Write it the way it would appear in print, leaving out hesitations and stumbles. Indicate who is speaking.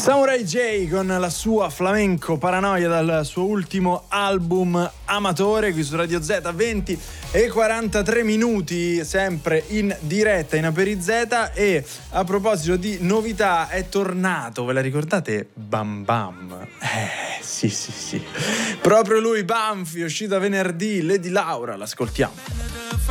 Speaker 1: Samurai J con la sua Flamenco Paranoia dal suo ultimo album Amatore, qui su Radio Z, 20 e 43 minuti, sempre in diretta in Aperi Z. E a proposito di novità, è tornato, ve la ricordate? Bam Bam. Sì, proprio lui, Banfi, uscita venerdì, Lady Laura, l'ascoltiamo.